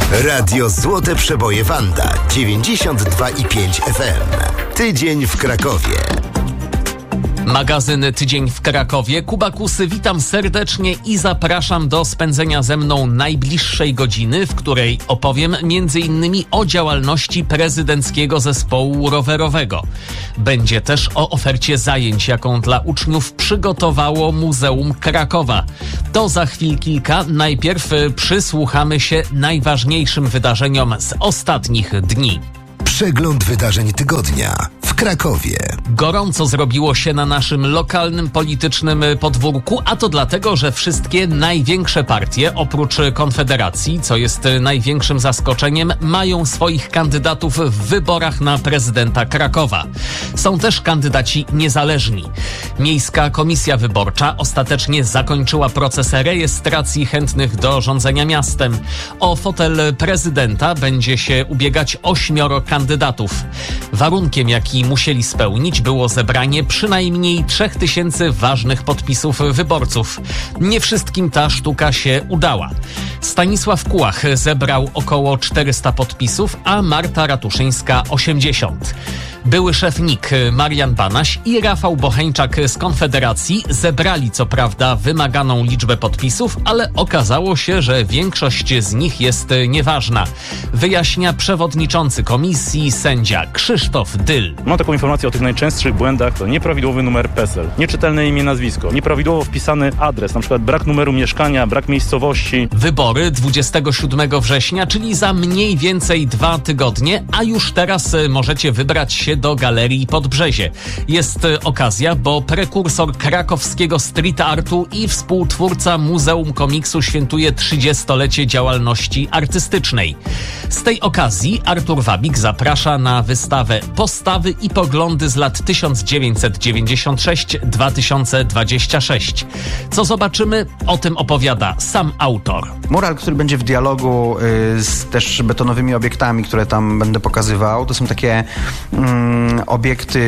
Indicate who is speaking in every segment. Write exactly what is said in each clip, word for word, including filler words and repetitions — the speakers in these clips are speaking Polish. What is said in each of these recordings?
Speaker 1: Radio Złote Przeboje Wanda dziewięćdziesiąt dwa i pięć F M. Tydzień w Krakowie.
Speaker 2: Magazyn Tydzień w Krakowie. Kuba Kusy, witam serdecznie i zapraszam do spędzenia ze mną najbliższej godziny, w której opowiem między innymi o działalności prezydenckiego zespołu rowerowego. Będzie też o ofercie zajęć, jaką dla uczniów przygotowało Muzeum Krakowa. To za chwil kilka. Najpierw przysłuchamy się najważniejszym wydarzeniom z ostatnich dni.
Speaker 1: Przegląd wydarzeń tygodnia w Krakowie.
Speaker 2: Gorąco zrobiło się na naszym lokalnym politycznym podwórku, a to dlatego, że wszystkie największe partie, oprócz Konfederacji, co jest największym zaskoczeniem, mają swoich kandydatów w wyborach na prezydenta Krakowa. Są też kandydaci niezależni. Miejska Komisja Wyborcza ostatecznie zakończyła proces rejestracji chętnych do rządzenia miastem. O fotel prezydenta będzie się ubiegać ośmioro kandydatów. Warunkiem, jaki musieli spełnić, było zebranie przynajmniej trzech tysięcy ważnych podpisów wyborców. Nie wszystkim ta sztuka się udała. Stanisław Kułach zebrał około czterysta podpisów, a Marta Ratuszyńska osiemdziesiąt. Były szef N I K Marian Banaś i Rafał Bocheńczak z Konfederacji zebrali co prawda wymaganą liczbę podpisów, ale okazało się, że większość z nich jest nieważna. Wyjaśnia przewodniczący komisji sędzia Krzysztof Dyl.
Speaker 3: Mam taką informację o tych najczęstszych błędach: to nieprawidłowy numer P E S E L, nieczytelne imię, nazwisko, nieprawidłowo wpisany adres, na przykład brak numeru mieszkania, brak miejscowości.
Speaker 2: Wybory dwudziestego siódmego września, czyli za mniej więcej dwa tygodnie, a już teraz możecie wybrać się do Galerii Podbrzezie. Jest okazja, bo prekursor krakowskiego street artu i współtwórca Muzeum Komiksu świętuje trzydziestolecie działalności artystycznej. Z tej okazji Artur Wabik zaprasza na wystawę Postawy i poglądy z lat tysiąc dziewięćset dziewięćdziesiąt sześć do dwa tysiące dwudziestego szóstego. Co zobaczymy? O tym opowiada sam autor.
Speaker 4: Mural, który będzie w dialogu y, z też betonowymi obiektami, które tam będę pokazywał, to są takie mm, obiekty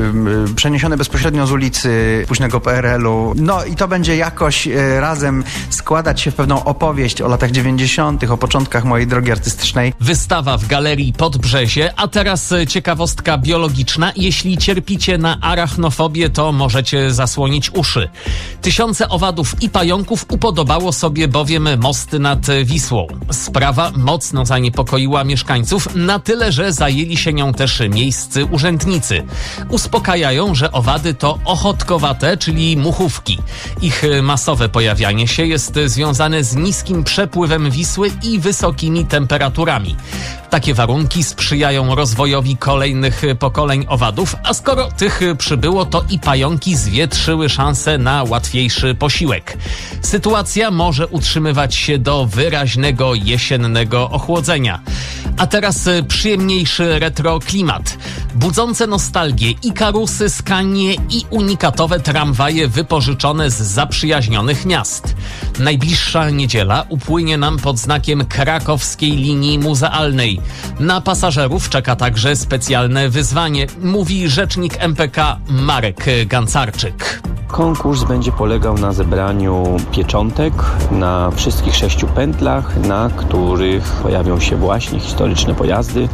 Speaker 4: y, przeniesione bezpośrednio z ulicy późnego P R L u. No i to będzie jakoś y, razem składać się w pewną opowieść o latach dziewięćdziesiątych, o początkach mojej drogi artystycznej.
Speaker 2: Wystawa w Galerii Podbrzezie, a teraz ciekawostka biologiczna. Jeśli cierpicie na arachnofobię, to możecie zasłonić uszy. Tysiące owadów i pająków upodobało sobie bowiem mosty nad Wisłą. Sprawa mocno zaniepokoiła mieszkańców, na tyle, że zajęli się nią też miejscy urzędnicy. Uspokajają, że owady to ochotkowate, czyli muchówki. Ich masowe pojawianie się jest związane z niskim przepływem Wisły i wysokimi temperaturami. Takie warunki sprzyjają rozwojowi kolejnych pokoleń owadów, a skoro tych przybyło, to i pająki zwietrzyły szansę na łatwiejszy posiłek. Sytuacja może utrzymywać się do wyraźnego jesiennego ochłodzenia. A teraz przyjemniejszy retroklimat. Budzące nostalgię Ikarusy, Scanie i unikatowe tramwaje wypożyczone z zaprzyjaźnionych miast. Najbliższa niedziela upłynie nam pod znakiem krakowskiej linii muzealnej. Na pasażerów czeka także specjalne wyzwanie, mówi rzecznik M P K Marek Gancarczyk.
Speaker 5: Konkurs będzie polegał na zebraniu pieczątek na wszystkich sześciu pętlach, na których pojawią się właśnie historyczne pojazdy,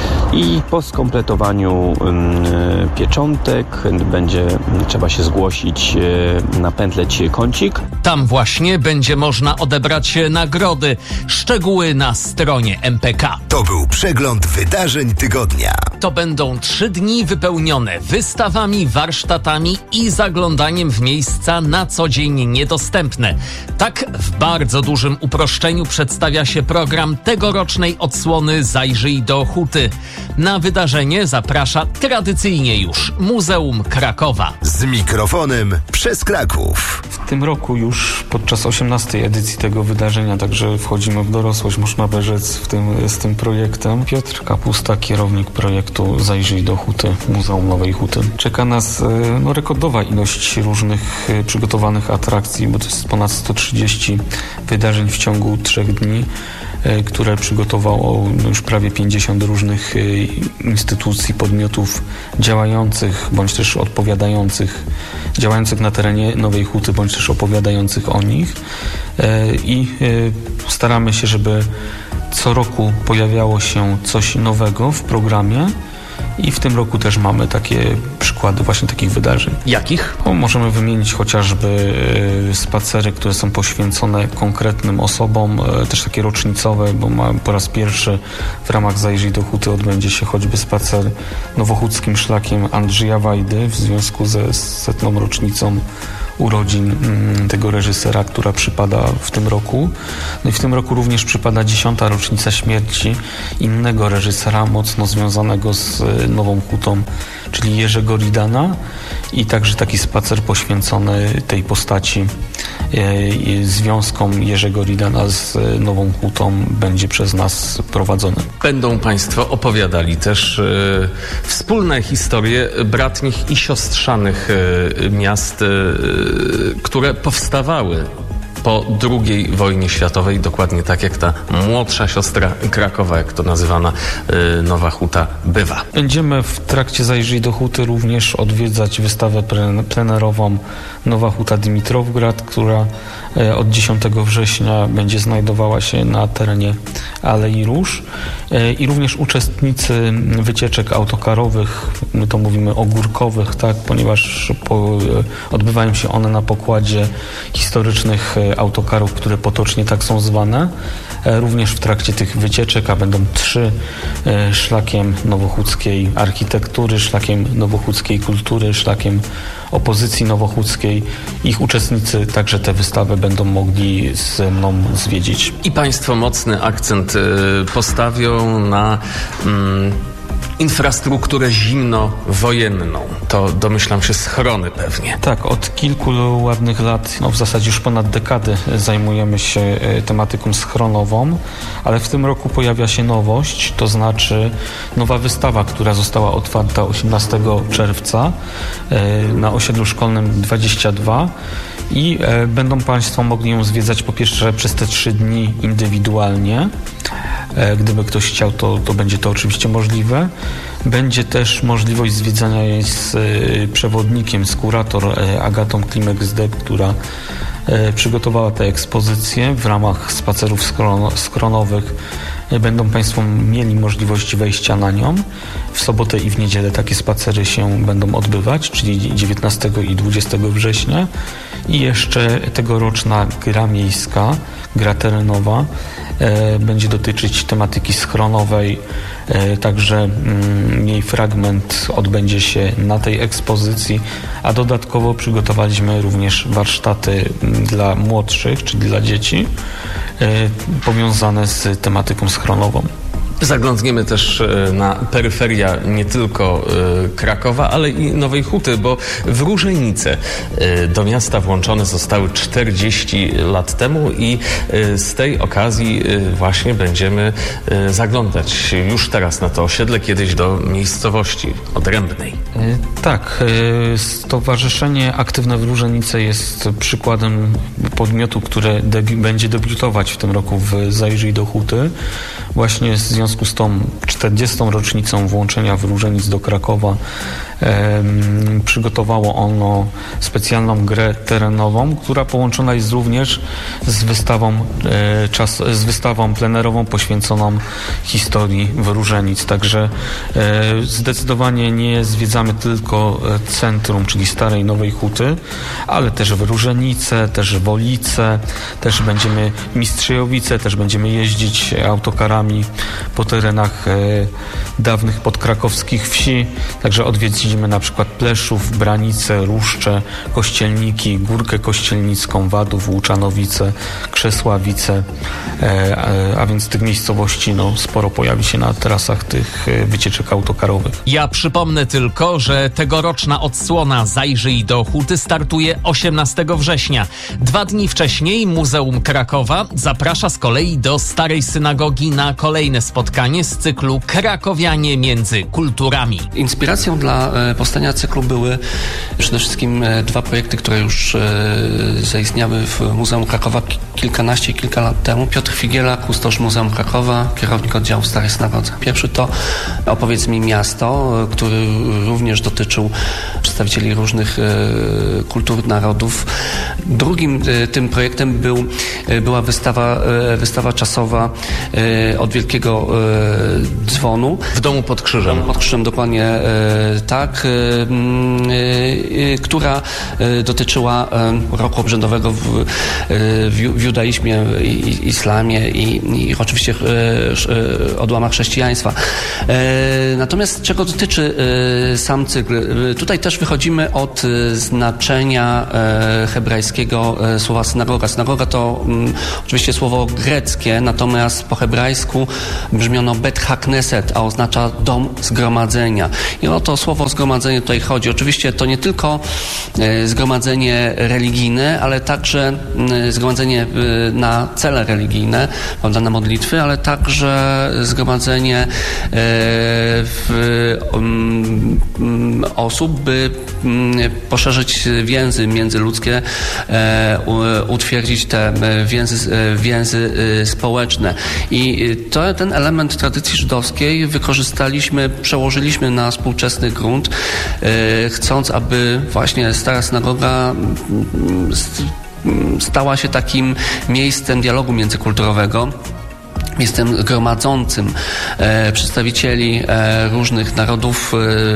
Speaker 5: i po skompletowaniu y, pieczątek będzie trzeba się zgłosić y, na pętleć kącik.
Speaker 2: Tam właśnie będzie można odebrać nagrody. Szczegóły na stronie M P K.
Speaker 1: To był przegląd wydarzeń tygodnia.
Speaker 2: To będą trzy dni wypełnione wystawami, warsztatami i zaglądaniem w miejsca na co dzień niedostępne. Tak w bardzo dużym uproszczeniu przedstawia się program tegorocznej odsłony Zajrzyj do Huty. Na wydarzenie zaprasza tradycyjnie już Muzeum Krakowa.
Speaker 1: Z mikrofonem przez Kraków.
Speaker 6: W tym roku już podczas osiemnastej edycji tego wydarzenia, także wchodzimy w dorosłość, można by rzec, w tym, z tym projektem. Piotr Kapusta, kierownik projektu Zajrzyj do Huty, Muzeum Nowej Huty. Czeka nas no, rekordowa ilość różnych przygotowanych atrakcji, bo to jest ponad sto trzydzieści wydarzeń w ciągu trzech dni, które przygotowało już prawie pięćdziesiąt różnych instytucji, podmiotów działających bądź też odpowiadających, działających na terenie Nowej Huty bądź też opowiadających o nich, i staramy się, żeby Co roku pojawiało się coś nowego w programie i w tym roku też mamy takie przykłady właśnie takich wydarzeń.
Speaker 2: Jakich?
Speaker 6: No, możemy wymienić chociażby spacery, które są poświęcone konkretnym osobom, też takie rocznicowe, bo ma, po raz pierwszy w ramach Zajrzyj do Huty odbędzie się choćby spacer nowochódzkim szlakiem Andrzeja Wajdy w związku ze setną rocznicą urodzin tego reżysera, która przypada w tym roku. No i w tym roku również przypada dziesiąta rocznica śmierci innego reżysera mocno związanego z Nową Hutą, czyli Jerzego Ridana, i także taki spacer poświęcony tej postaci, e, związkom Jerzego Ridana z Nową Hutą będzie przez nas prowadzony.
Speaker 2: Będą Państwo opowiadali też e, wspólne historie bratnich i siostrzanych e, miast, e, które powstawały po drugiej wojnie światowej, dokładnie tak jak ta młodsza siostra Krakowa, jak to nazywana y, Nowa Huta bywa.
Speaker 6: Będziemy w trakcie Zajrzyj do Huty również odwiedzać wystawę plenerową Nowa Huta Dymitrowgrad, która y, od dziesiątego września będzie znajdowała się na terenie Alei Róż, y, i również uczestnicy wycieczek autokarowych, my to mówimy ogórkowych, tak, ponieważ po, y, odbywają się one na pokładzie historycznych y, autokarów, które potocznie tak są zwane. Również w trakcie tych wycieczek, a będą trzy, szlakiem nowochódzkiej architektury, szlakiem nowochódzkiej kultury, szlakiem opozycji nowochódzkiej. Ich uczestnicy także tę wystawę będą mogli ze mną zwiedzić.
Speaker 2: I Państwo mocny akcent postawią na mm, infrastrukturę zimnowojenną. To domyślam się schrony pewnie.
Speaker 6: Tak, od kilku ładnych lat, no w zasadzie już ponad dekady zajmujemy się tematyką schronową, ale w tym roku pojawia się nowość, to znaczy nowa wystawa, która została otwarta osiemnastego czerwca na osiedlu szkolnym dwadzieścia dwa i będą Państwo mogli ją zwiedzać po pierwsze przez te trzy dni indywidualnie. Gdyby ktoś chciał, to, to będzie to oczywiście możliwe. Będzie też możliwość zwiedzania jej z przewodnikiem, z kurator Agatą Klimek-Zdeb, która przygotowała tę ekspozycję w ramach spacerów skron- skronowych. Będą Państwo mieli możliwość wejścia na nią. W sobotę i w niedzielę takie spacery się będą odbywać, czyli dziewiętnastego i dwudziestego września. I jeszcze tegoroczna gra miejska, gra terenowa, e, będzie dotyczyć tematyki schronowej, e, także mm, jej fragment odbędzie się na tej ekspozycji, a dodatkowo przygotowaliśmy również warsztaty dla młodszych, czyli dla dzieci, e, powiązane z tematyką schronową.
Speaker 2: Zaglądniemy też na peryferia nie tylko Krakowa, ale i Nowej Huty, bo w Różenice do miasta włączone zostały czterdzieści lat temu i z tej okazji właśnie będziemy zaglądać już teraz na to osiedle, kiedyś do miejscowości odrębnej.
Speaker 6: Tak, Stowarzyszenie Aktywne w Różenice jest przykładem podmiotu, które debi- będzie debiutować w tym roku w Zajrzyj do Huty. Właśnie w związku z tą czterdziestą rocznicą włączenia Różenic do Krakowa e, przygotowało ono specjalną grę terenową, która połączona jest również z wystawą, e, czas, z wystawą plenerową poświęconą historii Różenic. Także e, zdecydowanie nie zwiedzamy tylko centrum, czyli Starej Nowej Huty, ale też Różenice, też Wolice, też będziemy Mistrzejowice, też będziemy jeździć autokarami po terenach e, dawnych podkrakowskich wsi. Także odwiedzimy na przykład Pleszów, Branice, Ruszcze, Kościelniki, Górkę Kościelnicką, Wadów, Łuczanowice, Krzesławice, e, e, a więc tych miejscowości no, sporo pojawi się na trasach tych e, wycieczek autokarowych.
Speaker 2: Ja przypomnę tylko, że tegoroczna odsłona Zajrzyj do Huty startuje osiemnastego września. Dwa dni wcześniej Muzeum Krakowa zaprasza z kolei do Starej Synagogi na kolejne spotkanie z cyklu Krakowianie między kulturami.
Speaker 7: Inspiracją dla powstania cyklu były przede wszystkim dwa projekty, które już zaistniały w Muzeum Krakowa kilkanaście, kilka lat temu. Piotr Figiela, kustosz Muzeum Krakowa, kierownik oddziału w Starej Synagodze. Pierwszy to Opowiedz mi miasto, który również dotyczył przedstawicieli różnych kultur, narodów. Drugim tym projektem był, była wystawa, wystawa czasowa Od Wielkiego Dzwonu.
Speaker 2: W domu pod krzyżem.
Speaker 7: Pod krzyżem, dokładnie tak, która dotyczyła roku obrzędowego w, w, w judaizmie, i, islamie i, i oczywiście odłamach chrześcijaństwa. Natomiast czego dotyczy sam cykl? Tutaj też wychodzimy od znaczenia hebrajskiego słowa synagoga. Synagoga to um, oczywiście słowo greckie, natomiast po hebrajsku brzmiono Bet HaKnesset, a oznacza dom zgromadzenia. I o to słowo zgromadzenie tutaj chodzi. Oczywiście to nie tylko e, zgromadzenie religijne, ale także e, zgromadzenie e, na cele religijne, prawda, na modlitwy, ale także zgromadzenie e, w, um, um, osób, by um, poszerzyć więzy międzyludzkie, e, u, utwierdzić te więzy, więzy społeczne. I to, ten element tradycji żydowskiej wykorzystaliśmy, przełożyliśmy na współczesny grunt, e, chcąc, aby właśnie Stara Synagoga stała się takim miejscem dialogu międzykulturowego. Jestem gromadzącym e, przedstawicieli e, różnych narodów,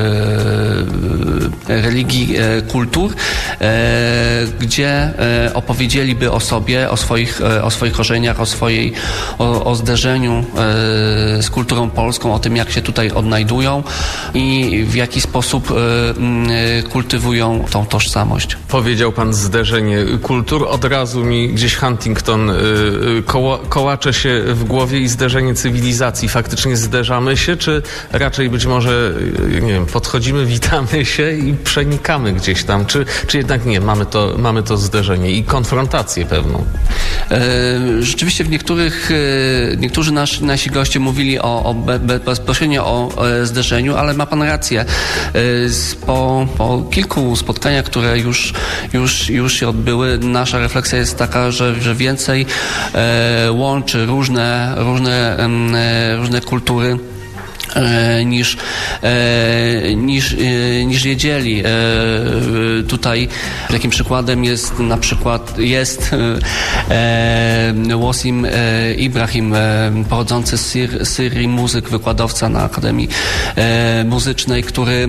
Speaker 7: e, religii, e, kultur, e, gdzie e, opowiedzieliby o sobie, o swoich, e, o swoich korzeniach, o swojej, o, o zderzeniu e, z kulturą polską, o tym, jak się tutaj odnajdują i w jaki sposób e, kultywują tą tożsamość.
Speaker 2: Powiedział pan zderzenie kultur, od razu mi gdzieś Huntington e, koła, kołacze się w głowie i zderzenie cywilizacji. Faktycznie zderzamy się, czy raczej być może, nie wiem, podchodzimy, witamy się i przenikamy gdzieś tam, czy, czy jednak nie, mamy to, mamy to zderzenie i konfrontację pewną?
Speaker 7: E, rzeczywiście w niektórych, e, niektórzy nasi, nasi goście mówili o, o be, be, bezpośrednio o e, zderzeniu, ale ma pan rację. E, po, po kilku spotkaniach, które już, już, już się odbyły, nasza refleksja jest taka, że, że więcej e, łączy różne różne, różne kultury niż, niż, niż je dzieli. Tutaj takim przykładem jest na przykład jest Wasim Ibrahim, pochodzący z Syr, Syrii, muzyk, wykładowca na Akademii Muzycznej, który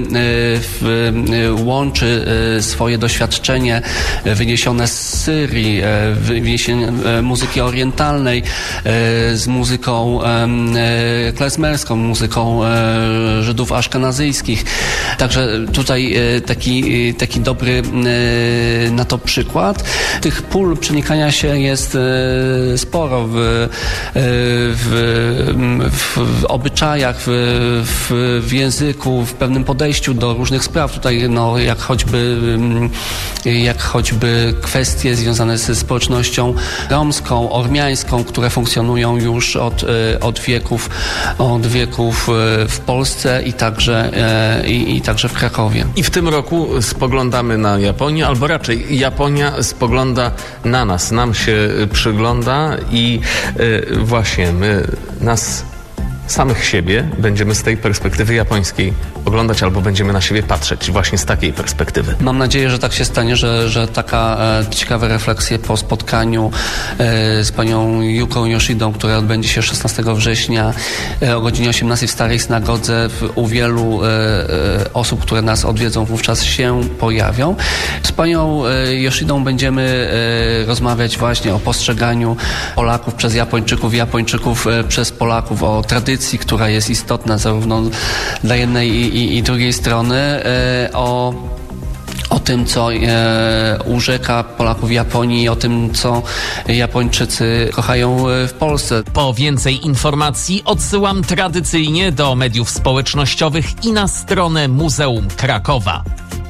Speaker 7: łączy swoje doświadczenie wyniesione z Syrii, wyniesione muzyki orientalnej z muzyką klezmerską, muzyką Żydów aszkenazyjskich. Także tutaj taki, taki dobry na to przykład. Tych pól przenikania się jest sporo w, w, w obyczajach, w, w, w języku, w pewnym podejściu do różnych spraw. Tutaj no, jak choćby jak choćby kwestie związane ze społecznością romską, ormiańską, które funkcjonują już od, od wieków, od wieków w Polsce i także, i, i także w Krakowie.
Speaker 2: I w tym roku spoglądamy na Japonię, albo raczej Japonia spogląda na nas, nam się przygląda i właśnie my nas samych siebie będziemy z tej perspektywy japońskiej oglądać albo będziemy na siebie patrzeć właśnie z takiej perspektywy.
Speaker 7: Mam nadzieję, że tak się stanie, że, że taka e, ciekawa refleksja po spotkaniu e, z panią Yuką Yoshidą, które odbędzie się szesnastego września e, o godzinie osiemnastej w Starej Synagodze, w, u wielu e, e, osób, które nas odwiedzą, wówczas się pojawią. Z panią e, Yoshidą będziemy e, rozmawiać właśnie o postrzeganiu Polaków przez Japończyków, Japończyków e, przez Polaków, o tradycji, która jest istotna zarówno dla jednej i, i, i drugiej strony, e, o o tym, co e, urzeka Polaków w Japonii, o tym, co Japończycy kochają w Polsce.
Speaker 2: Po więcej informacji odsyłam tradycyjnie do mediów społecznościowych i na stronę Muzeum Krakowa.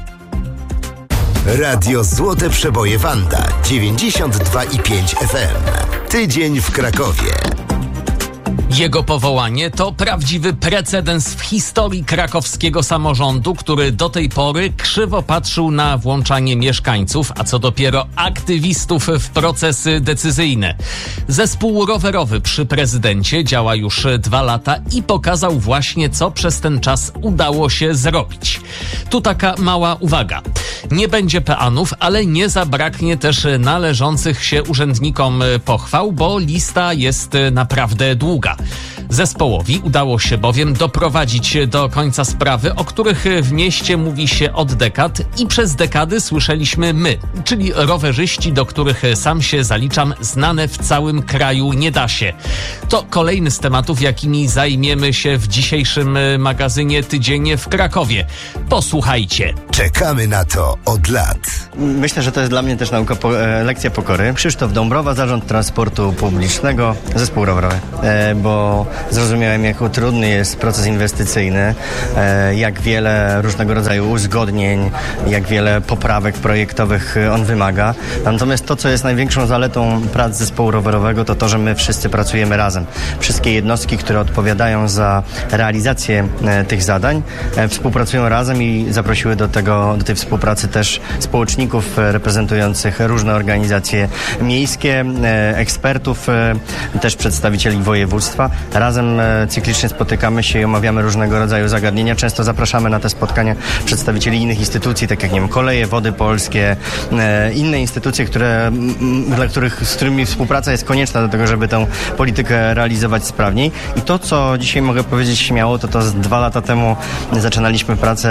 Speaker 1: Radio Złote Przeboje Wanda dziewięćdziesiąt dwa i pięć F M. Tydzień w Krakowie.
Speaker 2: Jego powołanie to prawdziwy precedens w historii krakowskiego samorządu, który do tej pory krzywo patrzył na włączanie mieszkańców, a co dopiero aktywistów w procesy decyzyjne. Zespół rowerowy przy prezydencie działa już dwa lata i pokazał właśnie, co przez ten czas udało się zrobić. Tu taka mała uwaga. Nie będzie peanów, ale nie zabraknie też należących się urzędnikom pochwał, bo lista jest naprawdę długa. Zespołowi udało się bowiem doprowadzić do końca sprawy, o których w mieście mówi się od dekad i przez dekady słyszeliśmy my, czyli rowerzyści, do których sam się zaliczam, znane w całym kraju nie da się. To kolejny z tematów, jakimi zajmiemy się w dzisiejszym magazynie Tydzień w Krakowie. Posłuchajcie.
Speaker 1: Czekamy na to od lat.
Speaker 8: Myślę, że to jest dla mnie też nauka, po, e, lekcja pokory. Krzysztof Dąbrowa, Zarząd Transportu Publicznego, Zespół Rowerowy. E, bo zrozumiałem, jak trudny jest proces inwestycyjny, e, jak wiele różnego rodzaju uzgodnień, jak wiele poprawek projektowych on wymaga. Natomiast to, co jest największą zaletą prac Zespołu Rowerowego, to to, że my wszyscy pracujemy razem. Wszystkie jednostki, które odpowiadają za realizację e, tych zadań, e, współpracują razem i zaprosiły do tego, do tej współpracy też społeczników e, reprezentujących różne organizacje miejskie, e, ekspertów, e, też przedstawicieli województwa. Razem e, cyklicznie spotykamy się i omawiamy różnego rodzaju zagadnienia. Często zapraszamy na te spotkania przedstawicieli innych instytucji, tak jak, nie wiem, Koleje, Wody Polskie, e, inne instytucje, które, m, dla których, z którymi współpraca jest konieczna do tego, żeby tę politykę realizować sprawniej. I to, co dzisiaj mogę powiedzieć śmiało, to to z dwa lata temu zaczynaliśmy pracę,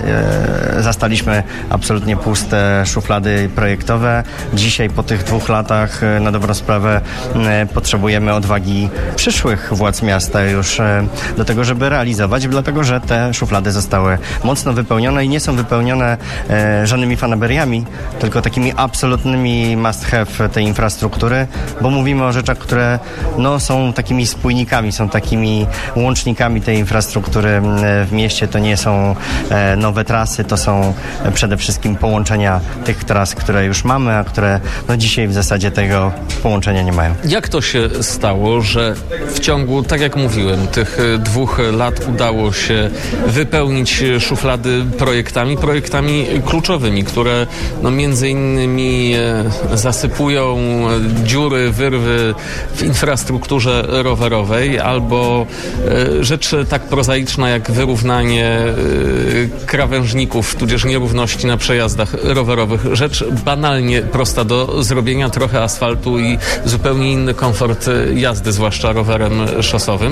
Speaker 8: e, zastaliśmy absolutnie puste szuflady projektowe. Dzisiaj po tych dwóch latach e, na dobrą sprawę e, potrzebujemy odwagi przyszłych władz miasta już e, do tego, żeby realizować, dlatego że te szuflady zostały mocno wypełnione i nie są wypełnione e, żadnymi fanaberiami, tylko takimi absolutnymi must have tej infrastruktury, bo mówimy o rzeczach, które no, są takimi spójnikami, są takimi łącznikami tej infrastruktury e, w mieście. To nie są e, nowe trasy, to są e, przede wszystkim połączenia tych tras, które już mamy, a które no, dzisiaj w zasadzie tego połączenia nie mają.
Speaker 2: Jak to się stało, że w ciągu, tak jak mówiłem, tych dwóch lat udało się wypełnić szuflady projektami, projektami kluczowymi, które no, między innymi e, zasypują dziury, wyrwy w infrastrukturze rowerowej, albo e, rzecz tak prozaiczna jak wyrównanie e, krawężników, tudzież nierówności na przejazdach rowerowych. Rzecz banalnie prosta do zrobienia, trochę asfaltu i zupełnie inny komfort jazdy, zwłaszcza rowerem szosowym.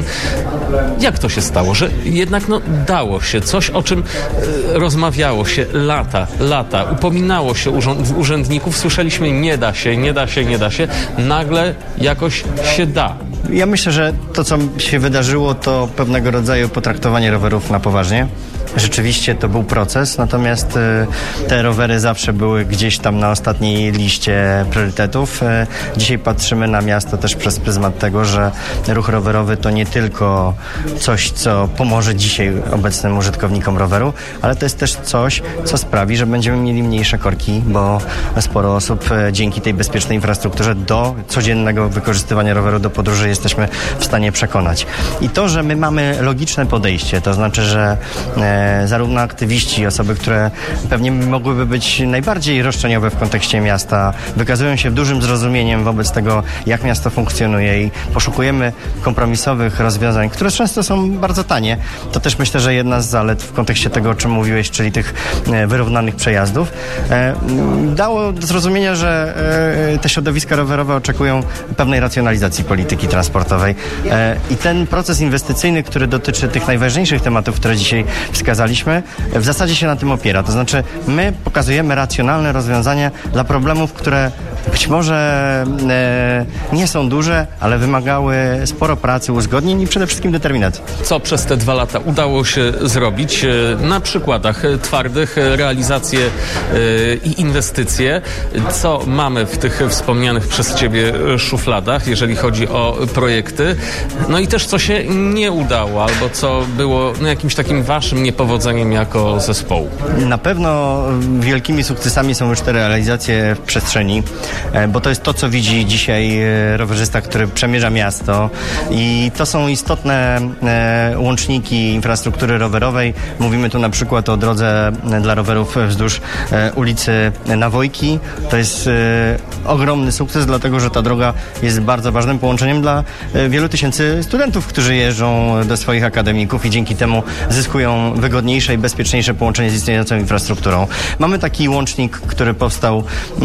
Speaker 2: Jak to się stało, że jednak no, dało się coś, o czym e, rozmawiało się lata, lata, upominało się urząd, urzędników, słyszeliśmy nie da się, nie da się, nie da się, nagle jakoś się da.
Speaker 8: Ja myślę, że to, co się wydarzyło, to pewnego rodzaju potraktowanie rowerów na poważnie. Rzeczywiście to był proces, natomiast y, te rowery zawsze były gdzieś tam na ostatniej liście priorytetów. Y, dzisiaj patrzymy na miasto też przez pryzmat tego, że ruch rowerowy to nie tylko coś, co pomoże dzisiaj obecnym użytkownikom roweru, ale to jest też coś, co sprawi, że będziemy mieli mniejsze korki, bo sporo osób y, dzięki tej bezpiecznej infrastrukturze do codziennego wykorzystywania roweru do podróży jesteśmy w stanie przekonać. I to, że my mamy logiczne podejście, to znaczy, że y, zarówno aktywiści, osoby, które pewnie mogłyby być najbardziej roszczeniowe w kontekście miasta, wykazują się dużym zrozumieniem wobec tego, jak miasto funkcjonuje i poszukujemy kompromisowych rozwiązań, które często są bardzo tanie. To też myślę, że jedna z zalet w kontekście tego, o czym mówiłeś, czyli tych wyrównanych przejazdów, dało do zrozumienia, że te środowiska rowerowe oczekują pewnej racjonalizacji polityki transportowej. I ten proces inwestycyjny, który dotyczy tych najważniejszych tematów, które dzisiaj wskazaliśmy, w zasadzie się na tym opiera. To znaczy my pokazujemy racjonalne rozwiązania dla problemów, które być może e, nie są duże, ale wymagały sporo pracy, uzgodnień i przede wszystkim determinacji.
Speaker 2: Co przez te dwa lata udało się zrobić na przykładach twardych, realizacje e, i inwestycje? Co mamy w tych wspomnianych przez Ciebie szufladach, jeżeli chodzi o projekty? No i też co się nie udało, albo co było no, jakimś takim Waszym niepowodzeniem jako zespołu?
Speaker 8: Na pewno wielkimi sukcesami są już te realizacje w przestrzeni. bo to jest to, co widzi dzisiaj rowerzysta, który przemierza miasto i to są istotne łączniki infrastruktury rowerowej. Mówimy tu na przykład o drodze dla rowerów wzdłuż ulicy Nawojki. To jest ogromny sukces, dlatego że ta droga jest bardzo ważnym połączeniem dla wielu tysięcy studentów, którzy jeżdżą do swoich akademików i dzięki temu zyskują wygodniejsze i bezpieczniejsze połączenie z istniejącą infrastrukturą. Mamy taki łącznik, który powstał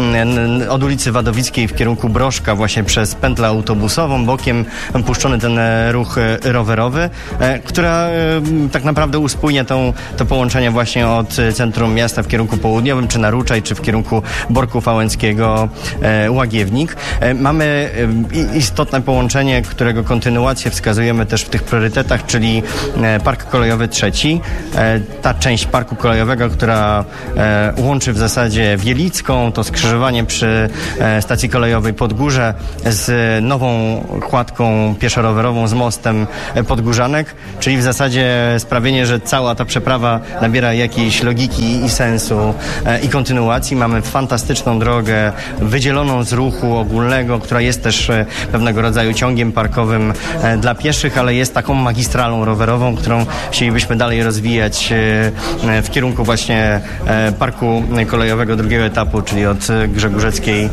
Speaker 8: od ulicy Wadowickiej w kierunku Broszka właśnie przez pętlę autobusową, bokiem puszczony ten ruch rowerowy, która tak naprawdę uspójnia tą, to połączenie właśnie od centrum miasta w kierunku południowym, czy Naruczaj, czy w kierunku Borku Fałęckiego, Łagiewnik. Mamy istotne połączenie, którego kontynuację wskazujemy też w tych priorytetach, czyli Park Kolejowy trzeci. Ta część parku kolejowego, która łączy w zasadzie Wielicką, to skrzyżowanie przy stacji kolejowej Podgórze z nową kładką pieszo-rowerową z mostem Podgórzanek, czyli w zasadzie sprawienie, że cała ta przeprawa nabiera jakiejś logiki i sensu i kontynuacji. Mamy fantastyczną drogę wydzieloną z ruchu ogólnego, która jest też pewnego rodzaju ciągiem parkowym dla pieszych, ale jest taką magistralą rowerową, którą chcielibyśmy dalej rozwijać w kierunku właśnie parku kolejowego drugiego etapu, czyli od Grzegórzeckiej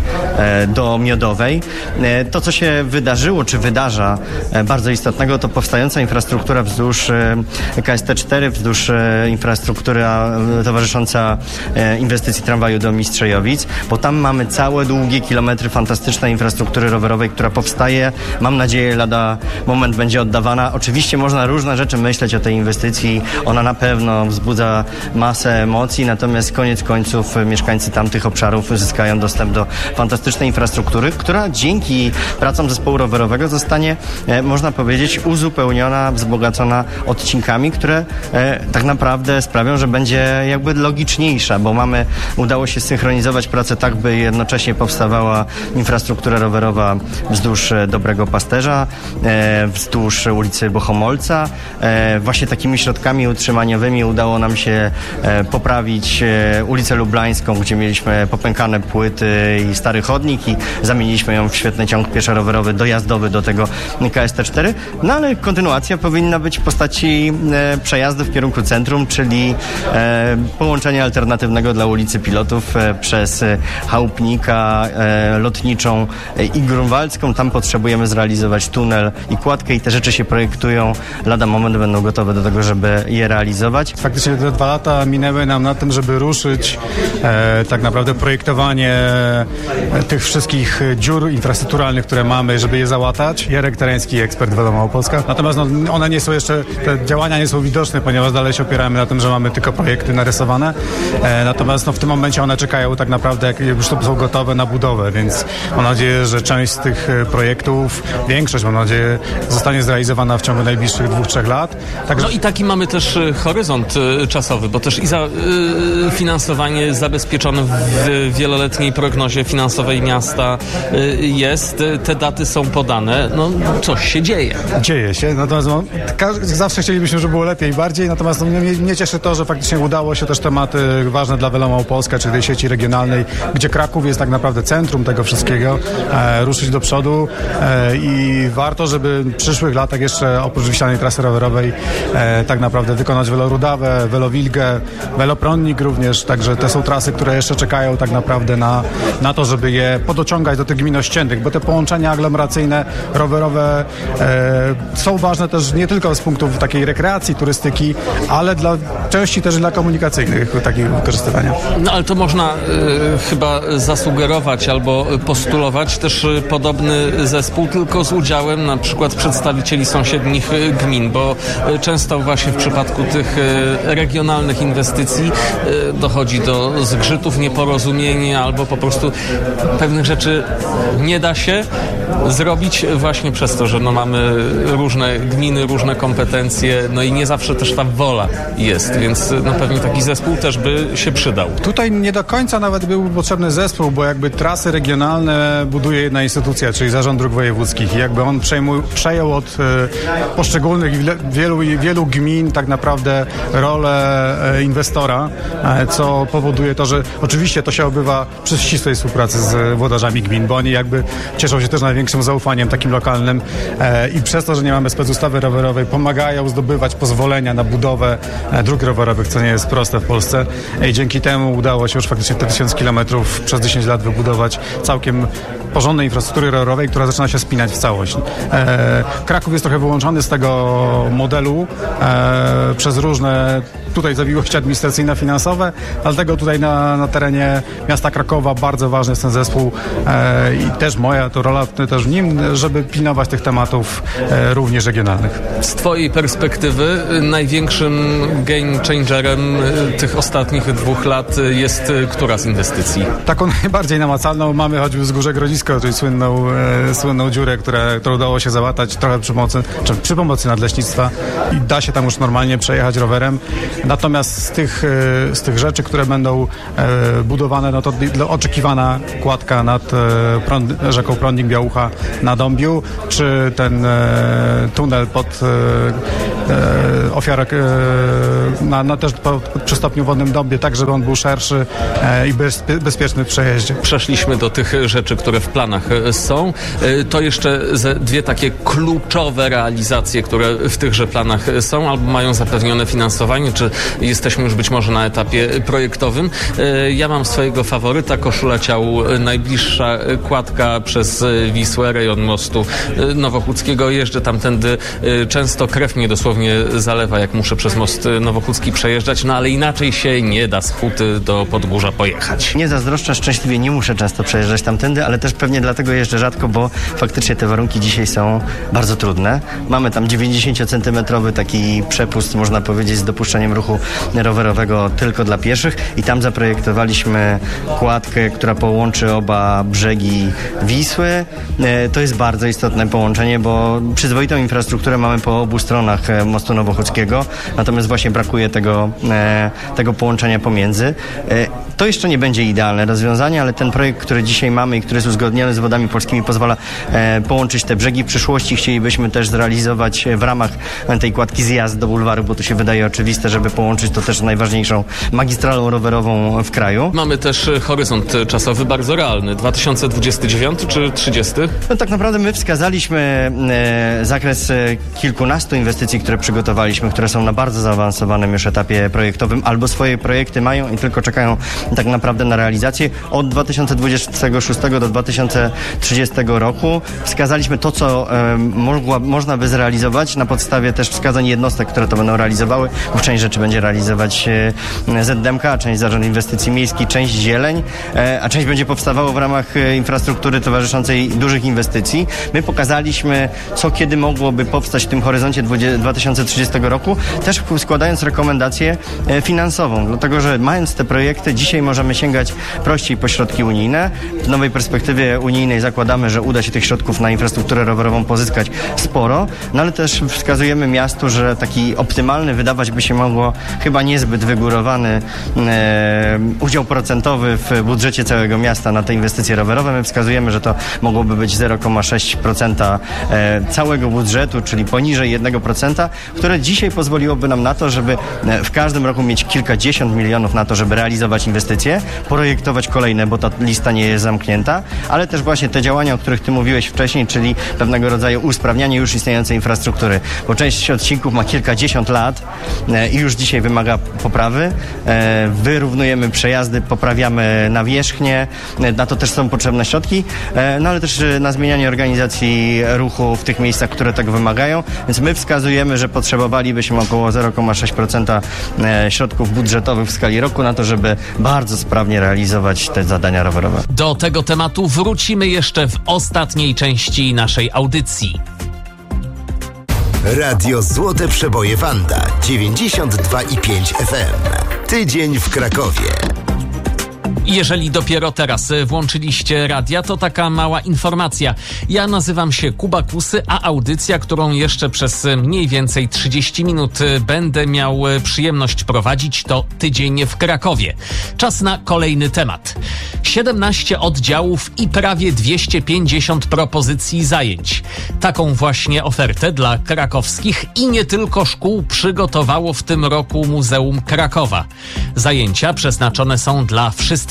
Speaker 8: do Miodowej. To, co się wydarzyło, czy wydarza bardzo istotnego, to powstająca infrastruktura wzdłuż K S T cztery, wzdłuż infrastruktura towarzysząca inwestycji tramwaju do Mistrzejowic, bo tam mamy całe długie kilometry fantastycznej infrastruktury rowerowej, która powstaje. Mam nadzieję, lada moment będzie oddawana. Oczywiście można różne rzeczy myśleć o tej inwestycji. Ona na pewno wzbudza masę emocji, natomiast koniec końców mieszkańcy tamtych obszarów uzyskają dostęp do fantastycznej infrastruktury, która dzięki pracom zespołu rowerowego zostanie, e, można powiedzieć, uzupełniona, wzbogacona odcinkami, które e, tak naprawdę sprawią, że będzie jakby logiczniejsza, bo mamy, udało się synchronizować pracę tak, by jednocześnie powstawała infrastruktura rowerowa wzdłuż Dobrego Pasterza, e, wzdłuż ulicy Bohomolca. E, właśnie takimi środkami utrzymaniowymi udało nam się e, poprawić e, ulicę Lublańską, gdzie mieliśmy popękane płyty i stary chodnik i zamieniliśmy ją w świetny ciąg pieszo-rowerowy dojazdowy do tego K S T cztery. No ale kontynuacja powinna być w postaci e, przejazdu w kierunku centrum, czyli e, połączenia alternatywnego dla ulicy Pilotów e, przez e, Chałupnika, e, Lotniczą e, i Grunwaldzką. Tam potrzebujemy zrealizować tunel i kładkę i te rzeczy się projektują. Lada moment będą gotowe do tego, żeby je realizować.
Speaker 9: Faktycznie te dwa lata minęły nam na tym, żeby ruszyć e, tak naprawdę projektowanie e, tych wszystkich dziur infrastrukturalnych, które mamy, żeby je załatać. Jarek Tereński, ekspert Woda Małopolska. Natomiast no, one nie są jeszcze, te działania nie są widoczne, ponieważ dalej się opieramy na tym, że mamy tylko projekty narysowane. E, natomiast no, w tym momencie one czekają tak naprawdę, jak już są gotowe na budowę, więc mam nadzieję, że część z tych projektów, większość mam nadzieję, zostanie zrealizowana w ciągu najbliższych dwóch, trzech lat. Także...
Speaker 2: No i taki mamy też horyzont czasowy, bo też i za, y, finansowanie zabezpieczone w wieloletniej prognozie finansowej miasta y, jest. Te daty są podane. No coś się dzieje.
Speaker 9: Dzieje się. Natomiast no, zawsze chcielibyśmy, żeby było lepiej i bardziej. Natomiast no, mnie, mnie cieszy to, że faktycznie udało się też tematy ważne dla Woda Małopolska, czyli tej sieci regionalnej, gdzie Kraków jest tak naprawdę centrum tego wszystkiego, e, ruszyć do przodu e, i warto, żeby w przyszłych latach jeszcze oprócz wiślanej trasy rowerowej e, tak naprawdę wykonać Welorudawę, Welowilgę, Weloprądnik również, także te są trasy, które jeszcze czekają tak naprawdę na, na to, żeby je podociągać do tych gmin ościennych, bo te połączenia aglomeracyjne, rowerowe e, są ważne też nie tylko z punktów takiej rekreacji, turystyki, ale dla części też dla komunikacyjnych takich wykorzystywania.
Speaker 2: No ale to można y, chyba zasugerować albo postulować też y, podobny zespół, tylko z udziałem na przykład przedstawicieli sąsiednich y, gmin, bo y, często właśnie w przypadku tych y, regionalnych inwestycji y, dochodzi do zgrzytów, nieporozumień albo po prostu pewnych rzeczy nie da się zrobić właśnie przez to, że no mamy różne gminy, różne kompetencje, no i nie zawsze też ta wola jest, więc no pewnie taki zespół też by się przydał.
Speaker 9: Tutaj nie do końca nawet byłby potrzebny zespół, bo jakby trasy regionalne buduje jedna instytucja, czyli Zarząd Dróg Wojewódzkich i jakby on przejmu, przejął od e, poszczególnych wielu, wielu gmin tak naprawdę rolę e, inwestora, e, co powoduje to, że oczywiście to się odbywa przy ścisłej współpracy współpracy z włodarzami gmin, bo oni jakby cieszą się też największym zaufaniem takim lokalnym e, i przez to, że nie mamy specustawy rowerowej, pomagają zdobywać pozwolenia na budowę e, dróg rowerowych, co nie jest proste w Polsce i dzięki temu udało się już faktycznie te tysiąc kilometrów przez dziesięć lat wybudować całkiem porządnej infrastruktury rowerowej, która zaczyna się spinać w całość. E, Kraków jest trochę wyłączony z tego modelu e, przez różne tutaj zawiłości administracyjne, finansowe, dlatego tutaj na, na terenie miasta Krakowa bardzo ważny jest ten zespół e, i też moja to rola też w nim, żeby pilnować tych tematów e, również regionalnych.
Speaker 2: Z twojej perspektywy największym game changerem tych ostatnich dwóch lat jest która z inwestycji?
Speaker 9: Taką najbardziej namacalną mamy choćby Wzgórze Grodzisko, czyli słynną, e, słynną dziurę, które, którą udało się załatać trochę przy pomocy, czy przy pomocy nadleśnictwa i da się tam już normalnie przejechać rowerem. Natomiast z tych, e, z tych rzeczy, które będą e, budowane, no to oczekiwana kładka nad e, prąd, rzeką Prądnik-Białucha na Dąbiu, czy ten e, tunel pod e, e, ofiarę e, na, na też po, przy stopniu wodnym Dąbie, tak żeby on był szerszy e, i bez, bezpieczny w przejeździe.
Speaker 2: Przeszliśmy do tych rzeczy, które w planach są. To jeszcze ze dwie takie kluczowe realizacje, które w tychże planach są albo mają zapewnione finansowanie, czy jesteśmy już być może na etapie projektowym. Ja mam swojego faworyta, Koszula Ciał, najbliższa kładka przez Wisłę, rejon mostu Nowochódzkiego. Jeżdżę tamtędy, często krew mnie dosłownie zalewa, jak muszę przez most Nowochódzki przejeżdżać, no ale inaczej się nie da z Huty do Podgórza pojechać.
Speaker 8: Nie zazdroszczę, szczęśliwie nie muszę często przejeżdżać tamtędy, ale też pewnie dlatego jeżdżę rzadko, bo faktycznie te warunki dzisiaj są bardzo trudne. Mamy tam dziewięćdziesięciocentymetrowy taki przepust, można powiedzieć, z dopuszczeniem ruchu rowerowego tylko dla pieszych i tam zaprojektowaliśmy kładkę, która połączy oba brzegi Wisły. To jest bardzo istotne połączenie, bo przyzwoitą infrastrukturę mamy po obu stronach mostu Nowochódzkiego, natomiast właśnie brakuje tego, tego połączenia pomiędzy. To jeszcze nie będzie idealne rozwiązanie, ale ten projekt, który dzisiaj mamy i który jest uzgodniony z Wodami Polskimi, pozwala e, połączyć te brzegi. W przyszłości chcielibyśmy też zrealizować w ramach tej kładki zjazd do bulwaru, bo to się wydaje oczywiste, żeby połączyć to też najważniejszą magistralą rowerową w kraju.
Speaker 2: Mamy też horyzont czasowy bardzo realny. dwa tysiące dwudziesty dziewiąty czy trzydziesty?
Speaker 8: No tak naprawdę my wskazaliśmy e, zakres e, kilkunastu inwestycji, które przygotowaliśmy, które są na bardzo zaawansowanym już etapie projektowym, albo swoje projekty mają i tylko czekają tak naprawdę na realizację. Od dwa tysiące dwudziestego szóstego do dwa tysiące trzydziestego roku wskazaliśmy to, co e, mogła, można by zrealizować na podstawie też wskazań jednostek, które to będą realizowały, bo część rzeczy będzie realizować e, Z D M K, część Zarząd Inwestycji Miejskich, część Zieleń, e, a część będzie powstawało w ramach e, infrastruktury towarzyszącej dużych inwestycji. My pokazaliśmy, co kiedy mogłoby powstać w tym horyzoncie dwa tysiące trzydziestego roku, też składając rekomendację e, finansową, dlatego, że mając te projekty, dzisiaj możemy sięgać prościej po środki unijne. W nowej perspektywie unijnej zakładamy, że uda się tych środków na infrastrukturę rowerową pozyskać sporo, no ale też wskazujemy miastu, że taki optymalny, wydawać by się mogło, chyba niezbyt wygórowany e, udział procentowy w budżecie całego miasta na te inwestycje rowerowe. My wskazujemy, że to mogłoby być zero przecinek sześć procent e, całego budżetu, czyli poniżej jednego procenta, które dzisiaj pozwoliłoby nam na to, żeby w każdym roku mieć kilkadziesiąt milionów na to, żeby realizować inwestycje, projektować kolejne, bo ta lista nie jest zamknięta, ale też właśnie te działania, o których ty mówiłeś wcześniej, czyli pewnego rodzaju usprawnianie już istniejącej infrastruktury, bo część odcinków ma kilkadziesiąt lat e, i już dzisiaj wymaga poprawy. E, wyrównujemy przejazdy, poprawiamy nawierzchnię, e, na to też są potrzebne środki, e, no ale też na zmienianie organizacji ruchu w tych miejscach, które tego wymagają, więc my wskazujemy, że potrzebowalibyśmy około zero przecinek sześć procent e, środków budżetowych w skali roku na to, żeby bardzo sprawnie realizować te zadania rowerowe.
Speaker 2: Do tego tematu wrócimy jeszcze w ostatniej części naszej audycji.
Speaker 1: Radio Złote Przeboje Wanda dziewięćdziesiąt dwa i pięć F M. Tydzień w Krakowie.
Speaker 2: Jeżeli dopiero teraz włączyliście radia, to taka mała informacja. Ja nazywam się Kuba Kusy, a audycja, którą jeszcze przez mniej więcej trzydzieści minut będę miał przyjemność prowadzić, to Tydzień w Krakowie. Czas na kolejny temat. siedemnaście oddziałów i prawie dwieście pięćdziesiąt propozycji zajęć. Taką właśnie ofertę dla krakowskich i nie tylko szkół przygotowało w tym roku Muzeum Krakowa. Zajęcia przeznaczone są dla wszystkich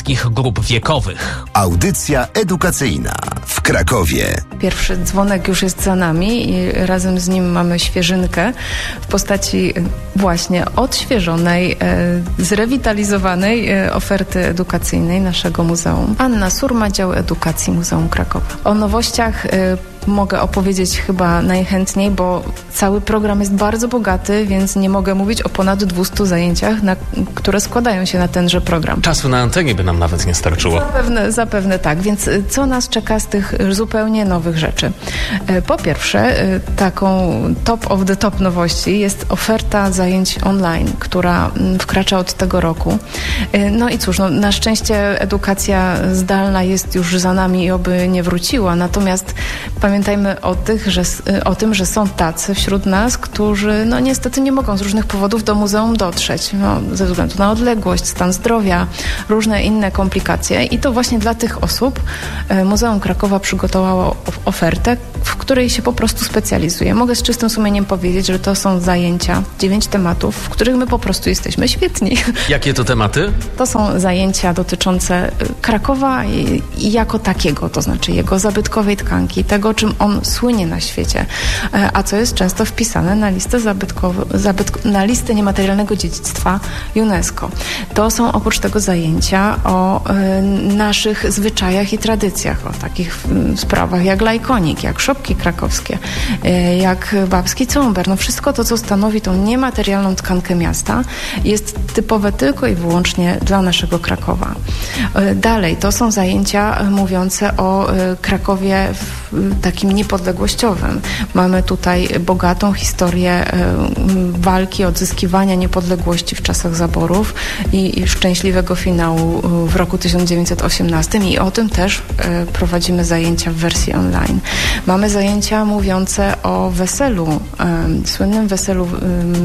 Speaker 2: wszystkich grup wiekowych.
Speaker 1: Audycja edukacyjna w Krakowie.
Speaker 10: Pierwszy dzwonek już jest za nami i razem z nim mamy świeżynkę w postaci właśnie odświeżonej, zrewitalizowanej oferty edukacyjnej naszego muzeum. Anna Surma, Dział Edukacji Muzeum Krakowa. O nowościach mogę opowiedzieć chyba najchętniej, bo cały program jest bardzo bogaty, więc nie mogę mówić o ponad dwustu zajęciach, na, które składają się na tenże program.
Speaker 2: Czasu na antenie by nam nawet nie starczyło.
Speaker 10: Zapewne, zapewne tak, więc co nas czeka z tych zupełnie nowych rzeczy? Po pierwsze, taką top of the top nowości jest oferta zajęć online, która wkracza od tego roku. No i cóż, no, na szczęście edukacja zdalna jest już za nami i oby nie wróciła, natomiast pamiętajmy o, tych, że, o tym, że są tacy wśród nas, którzy no niestety nie mogą z różnych powodów do muzeum dotrzeć, no, ze względu na odległość, stan zdrowia, różne inne komplikacje i to właśnie dla tych osób Muzeum Krakowa przygotowało ofertę, w której się po prostu specjalizuje. Mogę z czystym sumieniem powiedzieć, że to są zajęcia, dziewięć tematów, w których my po prostu jesteśmy świetni.
Speaker 2: Jakie to tematy?
Speaker 10: To są zajęcia dotyczące Krakowa i, i jako takiego, to znaczy jego zabytkowej tkanki, tego, czym on słynie na świecie, a co jest często wpisane na listę, zabytk- na listę niematerialnego dziedzictwa UNESCO. To są oprócz tego zajęcia o y, naszych zwyczajach i tradycjach, o takich y, sprawach jak lajkonik, jak szopki krakowskie, y, jak babski cąber. No wszystko to, co stanowi tą niematerialną tkankę miasta, jest typowe tylko i wyłącznie dla naszego Krakowa. Y, dalej, to są zajęcia mówiące o y, Krakowie w takim niepodległościowym. Mamy tutaj bogatą historię y, walki, odzyskiwania niepodległości w czasach zaborów i, i szczęśliwego finału w roku tysiąc dziewięćset osiemnastym i o tym też y, prowadzimy zajęcia w wersji online. Mamy zajęcia mówiące o weselu, y, słynnym weselu y,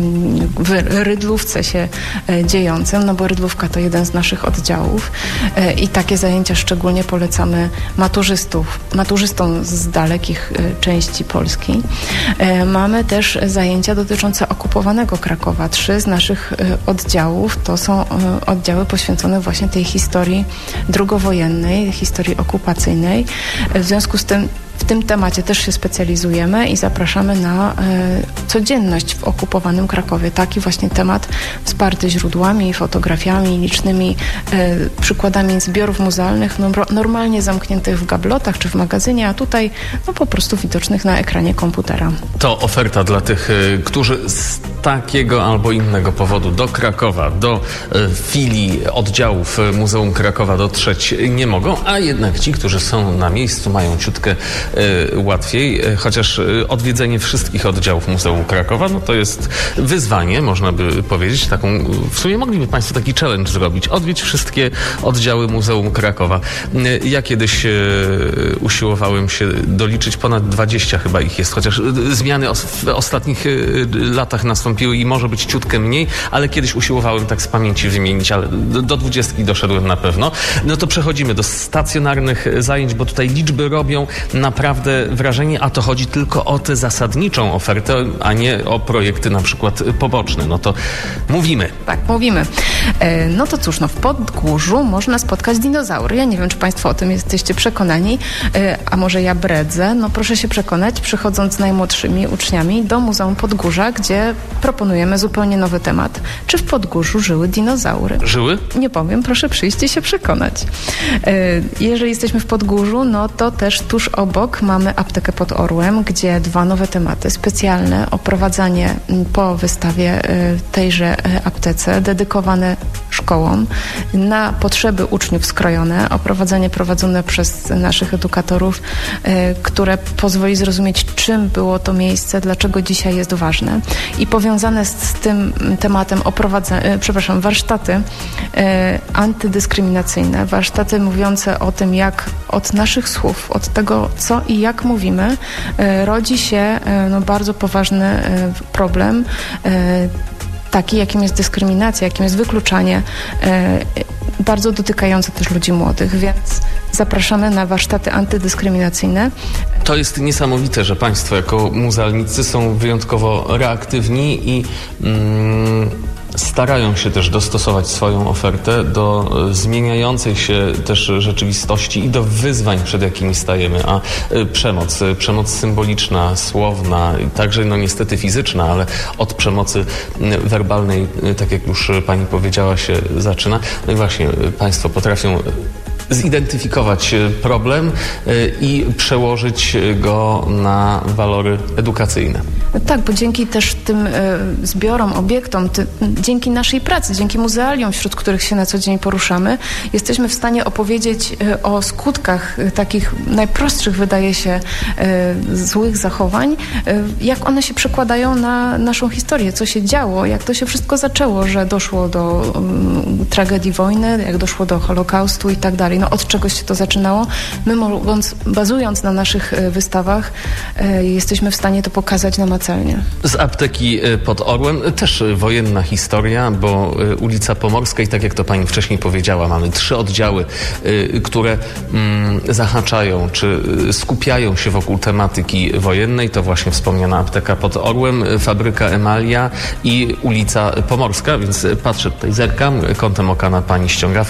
Speaker 10: w Rydlówce się y, dziejącym, no bo Rydlówka to jeden z naszych oddziałów y, i takie zajęcia szczególnie polecamy maturzystów, maturzystom z dalekich y, części Polski. Y, mamy też zajęcia dotyczące okupowanego Krakowa. Trzy z naszych y, oddziałów to są y, oddziały poświęcone właśnie tej historii drugowojennej, historii okupacyjnej. Y, w związku z tym w tym temacie też się specjalizujemy i zapraszamy na y, codzienność w okupowanym Krakowie. Taki właśnie temat wsparty źródłami, fotografiami, licznymi y, przykładami zbiorów muzealnych, no, normalnie zamkniętych w gablotach czy w magazynie, a tutaj no, po prostu widocznych na ekranie komputera.
Speaker 2: To oferta dla tych, y, którzy z takiego albo innego powodu do Krakowa, do y, filii oddziałów Muzeum Krakowa dotrzeć nie mogą, a jednak ci, którzy są na miejscu, mają ciutkę łatwiej, chociaż odwiedzenie wszystkich oddziałów Muzeum Krakowa, no to jest wyzwanie, można by powiedzieć, taką, w sumie mogliby Państwo taki challenge zrobić, odwiedź wszystkie oddziały Muzeum Krakowa. Ja kiedyś usiłowałem się doliczyć, ponad dwadzieścia chyba ich jest, chociaż zmiany w ostatnich latach nastąpiły i może być ciutkę mniej, ale kiedyś usiłowałem tak z pamięci wymienić, ale do dwudziestki doszedłem na pewno. No to przechodzimy do stacjonarnych zajęć, bo tutaj liczby robią naprawdę wrażenie, a to chodzi tylko o tę zasadniczą ofertę, a nie o projekty na przykład poboczne. No to mówimy.
Speaker 10: Tak, mówimy. E, no to cóż, no w Podgórzu można spotkać dinozaury. Ja nie wiem, czy Państwo o tym jesteście przekonani, e, a może ja bredzę. No proszę się przekonać, przychodząc z najmłodszymi uczniami do Muzeum Podgórza, gdzie proponujemy zupełnie nowy temat. Czy w Podgórzu żyły dinozaury?
Speaker 2: Żyły?
Speaker 10: Nie powiem, proszę przyjść i się przekonać. E, jeżeli jesteśmy w Podgórzu, no to też tuż obok mamy aptekę pod Orłem, gdzie dwa nowe tematy specjalne, oprowadzanie po wystawie tejże aptece, dedykowane szkołom, na potrzeby uczniów skrojone, oprowadzenie prowadzone przez naszych edukatorów, które pozwoli zrozumieć, czym było to miejsce, dlaczego dzisiaj jest ważne. I powiązane z tym tematem oprowadzenie, przepraszam, warsztaty antydyskryminacyjne, warsztaty mówiące o tym, jak od naszych słów, od tego, co i jak mówimy, rodzi się no, bardzo poważny problem, taki, jakim jest dyskryminacja, jakim jest wykluczanie, bardzo dotykające też ludzi młodych, więc zapraszamy na warsztaty antydyskryminacyjne.
Speaker 2: To jest niesamowite, że Państwo jako muzealnicy są wyjątkowo reaktywni i mm, starają się też dostosować swoją ofertę do zmieniającej się też rzeczywistości i do wyzwań, przed jakimi stajemy. A przemoc, przemoc symboliczna, słowna, także no niestety fizyczna, ale od przemocy werbalnej, tak jak już pani powiedziała, się zaczyna. No i właśnie państwo potrafią zidentyfikować problem i przełożyć go na walory edukacyjne.
Speaker 10: Tak, bo dzięki też tym y, zbiorom, obiektom, ty, dzięki naszej pracy, dzięki muzealiom, wśród których się na co dzień poruszamy, jesteśmy w stanie opowiedzieć y, o skutkach y, takich najprostszych, wydaje się, y, złych zachowań, y, jak one się przekładają na naszą historię, co się działo, jak to się wszystko zaczęło, że doszło do y, tragedii wojny, jak doszło do Holokaustu i tak dalej. No, od czegoś się to zaczynało. My mogąc, bazując na naszych y, wystawach, y, jesteśmy w stanie to pokazać namacalnie.
Speaker 2: Z apteki pod Orłem też wojenna historia, bo ulica Pomorska i tak jak to pani wcześniej powiedziała, mamy trzy oddziały, które zahaczają czy skupiają się wokół tematyki wojennej. To właśnie wspomniana apteka pod Orłem, fabryka Emalia i ulica Pomorska, więc patrzę tutaj, zerkam, kątem oka na pani ściągawkę.